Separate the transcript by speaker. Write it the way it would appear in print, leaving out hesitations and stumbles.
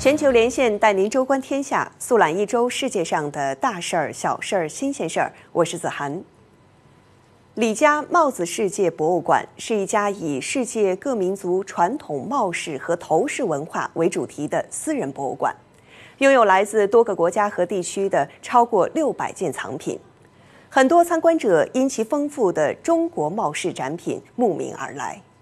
Speaker 1: 全球连线带您周观天下，速览一周世界上的大事儿、小事儿、新鲜事儿。我是子涵。李家帽子世界博物馆是一家以世界各民族传统帽饰和头饰文化为主题的私人博物馆，拥有来自多个国家和地区的超过600件藏品。很多参观者因其丰富的中国帽饰展品慕名而来。